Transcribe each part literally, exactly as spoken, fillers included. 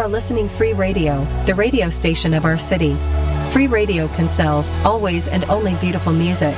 listening Free Radio, the radio station of our city. Free Radio Kinsale, always and only beautiful music.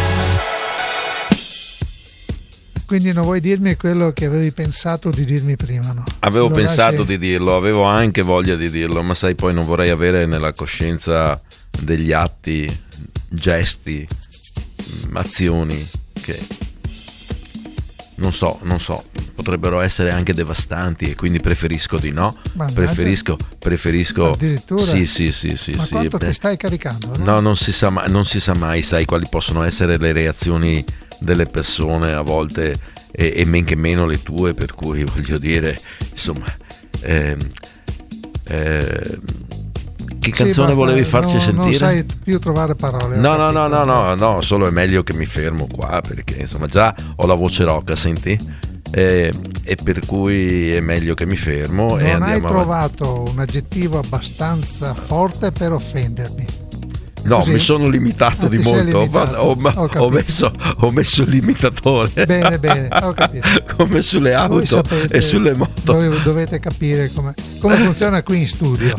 Quindi non vuoi dirmi quello che avevi pensato di dirmi prima, no? Avevo Lo pensato lasci... di dirlo, avevo anche voglia di dirlo, ma sai, poi non vorrei avere nella coscienza degli atti, gesti, azioni che non so, non so, potrebbero essere anche devastanti e quindi preferisco di no. Mannaggia. Preferisco, preferisco. Addirittura? Sì, sì, sì, sì. Ma sì. quanto ti stai caricando? No, no non, si sa mai, non si sa mai, sai quali possono essere le reazioni delle persone a volte e, e men che meno le tue, per cui voglio dire, insomma, ehm, eh, che canzone sì, basta, volevi farci no, sentire? Non sai più trovare parole. No, no, no, no, no, no, solo è meglio che mi fermo qua perché insomma già ho la voce rocca, senti? E, e per cui è meglio che mi fermo. Non e andiamo hai avanti. trovato un aggettivo abbastanza forte per offendermi? No, Così? mi sono limitato Ah, di ti sei molto. limitato. Ho, Ho ho, messo, ho messo il limitatore. Bene, bene, ho capito. Come sulle Voi auto sapete, e sulle moto. Voi dovete capire come, come funziona qui in studio.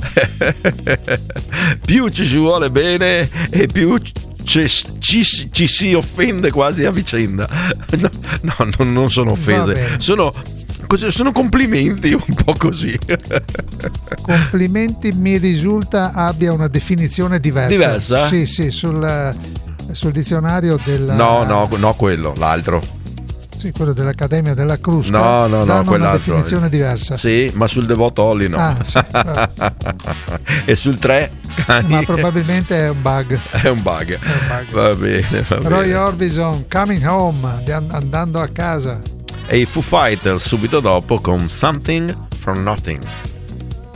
Più ci si vuole bene e più ci, ci, ci si offende quasi a vicenda. No, no, no non sono offese, sono, sono complimenti un po' così. Complimenti mi risulta abbia una definizione diversa. Diversa? Sì, sì, sul, sul dizionario del... No, no, no, quello, l'altro. Sì, quello dell'Accademia della Crusca. No, no, no, una quell'altro. definizione diversa. Sì, ma sul Devoto Holly no. Ah, sì, e sul tre cani. Ma probabilmente è un bug. È un bug. È un bug. Va bene, va bene. Roy Orbison, Coming Home, andando a casa. E i Foo Fighters subito dopo con Something from Nothing.